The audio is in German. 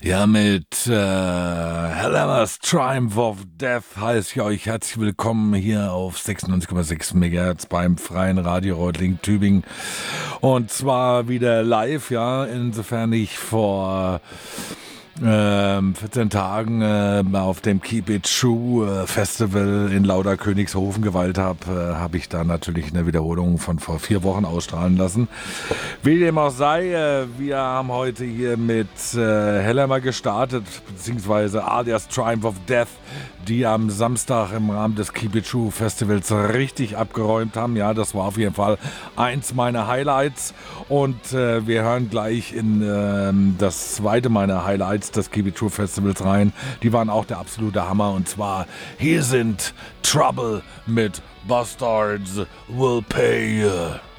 Ja, mit Hellemas Triumph of Death heiße ich euch herzlich willkommen hier auf 96,6 MHz beim Freien Radio Reutlingen Tübingen. Und zwar wieder live, ja, insofern ich vor 14 Tagen auf dem Keep It True Festival in Lauderkönigshofen geweilt habe ich da natürlich eine Wiederholung von vor 4 Wochen ausstrahlen lassen. Wie dem auch sei, wir haben heute hier mit Hellemer gestartet, beziehungsweise alias Triumph of Death, die am Samstag im Rahmen des Keep It True Festivals richtig abgeräumt haben. Ja, das war auf jeden Fall eins meiner Highlights. Und wir hören gleich in das zweite meiner Highlights des Keep It True Festivals rein. Die waren auch der absolute Hammer. Und zwar, hier sind Trouble mit Bastards Will Pay.